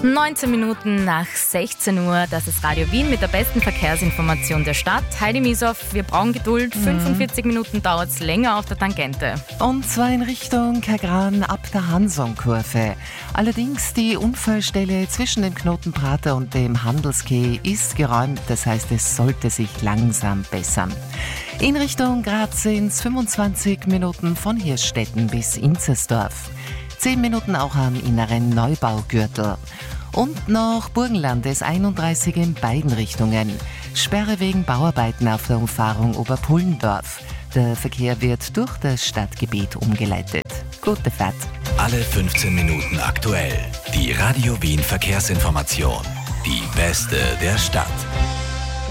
19 Minuten nach 16 Uhr, das ist Radio Wien mit der besten Verkehrsinformation der Stadt. Heidi Mieshoff, wir brauchen Geduld, 45 Minuten dauert es länger auf der Tangente. Und zwar in Richtung Kagran ab der Hansonkurve. Allerdings die Unfallstelle zwischen dem Knoten Prater und dem Handelskeh ist geräumt, das heißt, es sollte sich langsam bessern. In Richtung Graz sind es 25 Minuten von Hirschstetten bis Inzersdorf. 10 Minuten auch am inneren Neubaugürtel. Und noch Burgenland S31 in beiden Richtungen. Sperre wegen Bauarbeiten auf der Umfahrung Oberpullendorf. Der Verkehr wird durch das Stadtgebiet umgeleitet. Gute Fahrt. Alle 15 Minuten aktuell. Die Radio Wien Verkehrsinformation. Die beste der Stadt.